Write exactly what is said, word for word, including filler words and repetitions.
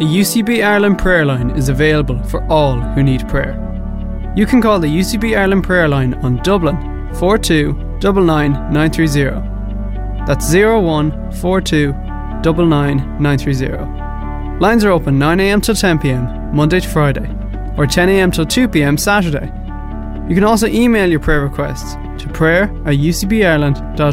A U C B Ireland prayer line is available for all who need prayer. You can call the U C B Ireland prayer line on Dublin four two nine nine nine three zero. That's zero one four two nine nine nine three zero. Lines are open nine a.m. till ten p.m. Monday to Friday, or ten a.m. till two p.m. Saturday. You can also email your prayer requests to prayer at u c b ireland dot